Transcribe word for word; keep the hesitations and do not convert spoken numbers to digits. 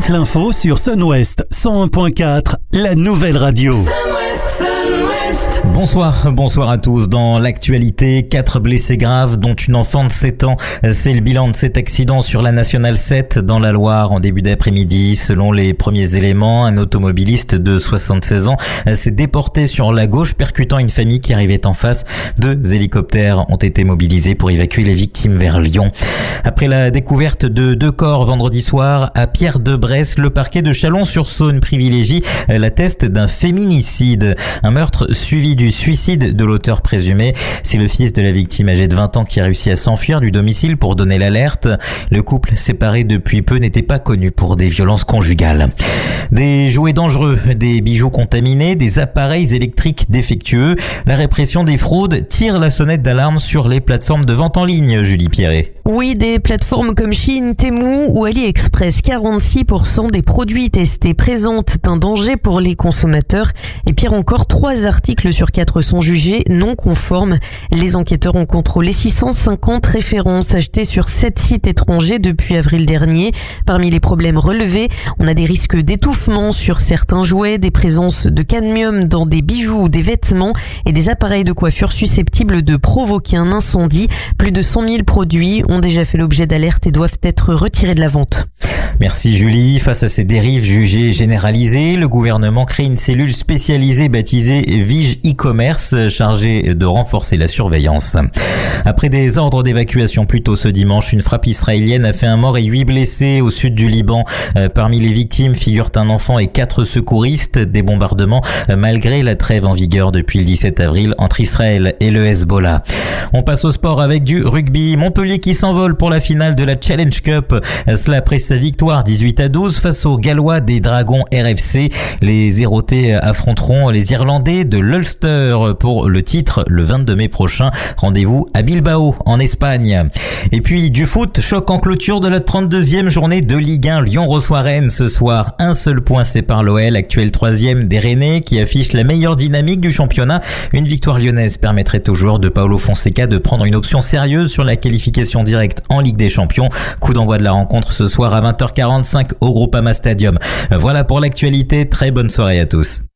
toute l'info sur Sun-Ouest cent un point quatre, la nouvelle radio. Bonsoir, bonsoir à tous. Dans l'actualité, quatre blessés graves, dont une enfant de sept ans. C'est le bilan de cet accident sur la Nationale sept dans la Loire en début d'après-midi. Selon les premiers éléments, un automobiliste de soixante-seize ans s'est déporté sur la gauche, percutant une famille qui arrivait en face. Deux hélicoptères ont été mobilisés pour évacuer les victimes vers Lyon. Après la découverte de deux corps vendredi soir à Pierre-de-Bresse, le parquet de Chalon-sur-Saône privilégie l'atteste d'un féminicide. Un meurtre suivi du suicide de l'auteur présumé. C'est le fils de la victime âgé de vingt ans qui a réussi à s'enfuir du domicile pour donner l'alerte. Le couple séparé depuis peu n'était pas connu pour des violences conjugales. Des jouets dangereux, des bijoux contaminés, des appareils électriques défectueux. La répression des fraudes tire la sonnette d'alarme sur les plateformes de vente en ligne, Julie Pierret. Oui, des plateformes comme Shein, Temu ou AliExpress. quarante-six pour cent des produits testés présentent un danger pour les consommateurs. Et pire encore, trois articles sur quatre sont jugés non conformes. Les enquêteurs ont contrôlé six cent cinquante références achetées sur sept sites étrangers depuis avril dernier. Parmi les problèmes relevés, on a des risques d'étouffement sur certains jouets, des présences de cadmium dans des bijoux ou des vêtements et des appareils de coiffure susceptibles de provoquer un incendie. Plus de cent mille produits ont déjà fait l'objet d'alertes et doivent être retirés de la vente. Merci Julie. Face à ces dérives jugées généralisées, le gouvernement crée une cellule spécialisée baptisée Vige e-commerce chargée de renforcer la surveillance. Après des ordres d'évacuation plus tôt ce dimanche, une frappe israélienne a fait un mort et huit blessés au sud du Liban. Parmi les victimes figurent un enfant et quatre secouristes. Des bombardements malgré la trêve en vigueur depuis le dix-sept avril entre Israël et le Hezbollah. On passe au sport avec du rugby. Montpellier qui s'envole pour la finale de la Challenge Cup. Cela après sa victoire dix-huit à douze face aux Gallois des Dragons R F C. Les Hérotés affronteront les Irlandais de l'Ulster pour le titre le vingt-deux mai prochain. Rendez-vous à Bilbao en Espagne. Et puis du foot, choc en clôture de la trente-deuxième journée de Ligue un. Lyon reçoit Rennes ce soir. Un seul point sépare l'O L, actuel troisième des Rennais, qui affiche la meilleure dynamique du championnat. Une victoire lyonnaise permettrait aux joueurs de Paulo Fonseca de prendre une option sérieuse sur la qualification directe en Ligue des Champions. Coup d'envoi de la rencontre ce soir à vingt heures quarante-cinq au Groupama Stadium. Voilà pour l'actualité. Très bonne soirée à tous.